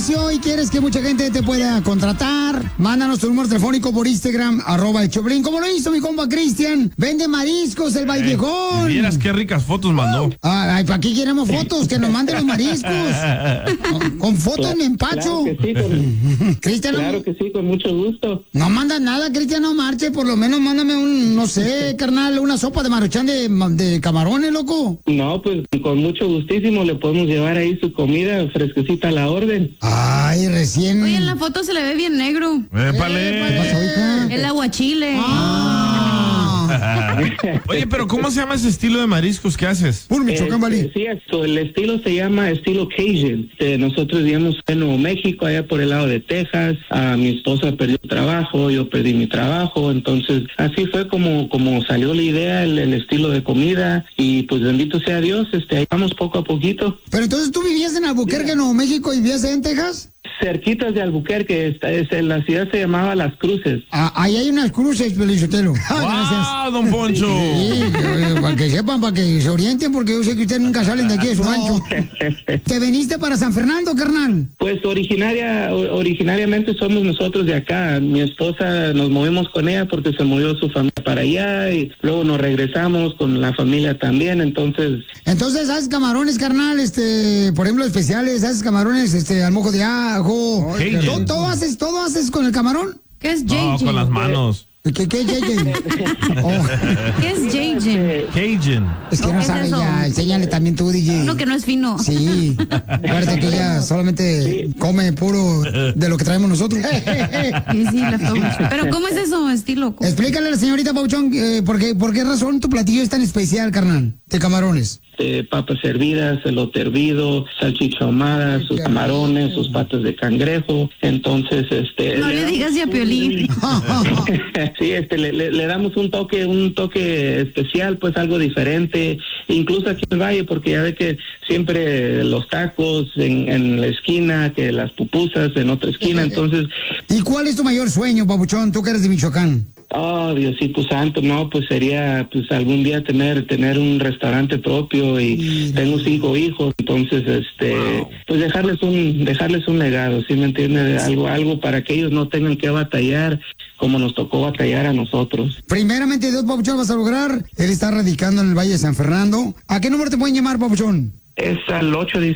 negocio y quieres que mucha gente te pueda contratar, mándanos tu número telefónico por Instagram, @el Choplin. Como lo hizo mi compa Cristian, vende mariscos, el Vallejón. Vieras qué ricas fotos mandó. Ay, ¿para qué queremos fotos? Que nos manden los mariscos. Con fotos me empacho. Claro que sí, Cristian, claro que sí, con mucho gusto. no manda nada, Cristian, no marche. Por lo menos mándame no sé, carnal, una sopa de maruchan de camarones, loco. No, pues con mucho gustísimo le podemos llevar ahí su comida fresquecita a la orden. Ay, recién. Oye, en la foto se le ve bien negro. ¡Épale! ¿Qué pasó, hija? El aguachile. Oye, pero ¿cómo se llama ese estilo de mariscos que haces? Puro Michoacán, vale. Sí, el estilo se llama estilo Cajun. Nosotros vivimos en Nuevo México, allá por el lado de Texas. Mi esposa perdió trabajo, yo perdí mi trabajo, entonces así fue como salió la idea, el estilo de comida, y pues bendito sea Dios, ahí vamos poco a poquito. Pero entonces tú vivías en Albuquerque, Nuevo México, y vivías en Texas. Cerquitas de Albuquerque, la ciudad se llamaba Las Cruces. Ahí hay unas cruces, Pelizotelo. Gracias. ¡Wow, don Poncho! Sí, para que sepan, para que se orienten, porque yo sé que ustedes nunca salen de aquí de su rancho. ¿Te veniste para San Fernando, carnal? Pues originariamente somos nosotros de acá. Mi esposa, nos movimos con ella porque se movió su familia para allá y luego nos regresamos con la familia también, entonces... Entonces, ¿haces camarones, carnal? Por ejemplo, especiales, ¿haces camarones al mojo de ajo? Cajun. ¿Todo haces con el camarón? ¿Qué es No, JJ? con las manos. ¿Qué, JJ? Oh, ¿Qué es JJ? Cajun. es que ¿Qué no es sabe eso? ya. Enséñale también tú, DJ. Uno que no es fino. Sí, acuérdate que ella solamente come puro de lo que traemos nosotros. Sí, la fama. Pero ¿cómo es eso, estilo? Explícale a la señorita Pauchón por qué razón tu platillo es tan especial, carnal, de camarones. Papas hervidas, elote hervido, salchicha ahumada, sus camarones, sus patas de cangrejo, entonces No le digas ya Piolín. sí, le damos un toque especial, pues algo diferente, incluso aquí en el Valle, porque ya ve que siempre los tacos en la esquina, que las pupusas en otra esquina, entonces... ¿Y cuál es tu mayor sueño, Papuchón, tú que eres de Michoacán? Oh, Diosito santo, no, pues sería pues algún día tener un restaurante propio y tengo 5 hijos, entonces pues dejarles un legado, ¿sí me entiende? Algo para que ellos no tengan que batallar como nos tocó batallar a nosotros. Primeramente, Dios, Papuchón, vas a lograr. Él está radicando en el Valle de San Fernando. ¿A qué número te pueden llamar, Papuchón? Es al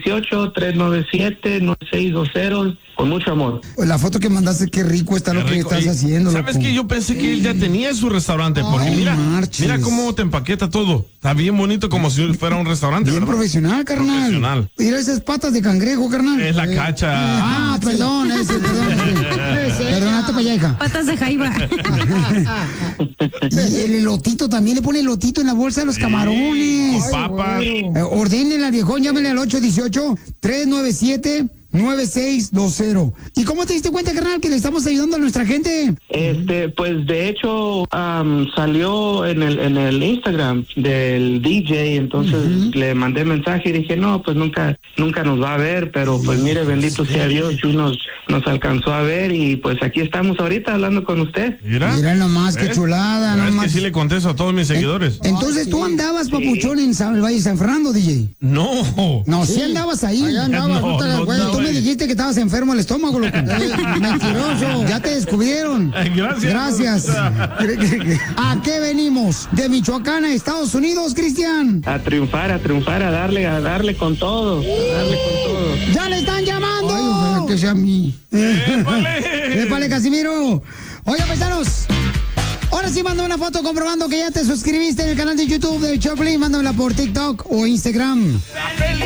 818-397-9620, con mucho amor. La foto que mandaste, qué rico está Qué lo que rico. estás Y, haciendo, ¿sabes loco. qué? Yo pensé que él ya tenía su restaurante, porque Ay, mira marches. cómo te empaqueta todo. Está bien bonito, como si fuera un restaurante, Bien ¿verdad? profesional, carnal. Profesional. Mira esas patas de cangrejo, carnal. Es la cacha. Ah, perdón, Perdónate para allá, hija. Patas de jaiba. Y el elotito también, le pone elotito en la bolsa de los camarones. Con papas. Ordénenle al viejón, llámenle al 818-397-9620. ¿Y cómo te diste cuenta, carnal, que le estamos ayudando a nuestra gente? Pues de hecho salió en el Instagram del DJ, entonces le mandé mensaje y dije, no, pues nunca nos va a ver, pero pues mire, bendito sea Dios, nos alcanzó a ver y pues aquí estamos ahorita hablando con usted. Mira. Mira nomás, qué chulada, Es que nomás. sí le contesto a todos mis seguidores. Entonces tú andabas, Papuchón, en el Valle de San Fernando, DJ. No. No, sí andabas ahí. andabas, no te la cuento. Tú me dijiste que estabas enfermo el estómago, loco. Mentiroso. Ya te descubrieron. Gracias. ¿A qué venimos? ¿De Michoacán a Estados Unidos, Cristian? A triunfar, a darle con todo, ¡Ya le están llamando! Ay, ojalá que sea a mí. ¡Épale, Casimiro! Oiga, paisanos. Ahora sí, manda una foto comprobando que ya te suscribiste en el canal de YouTube de Choplin. Mándamela por TikTok o Instagram.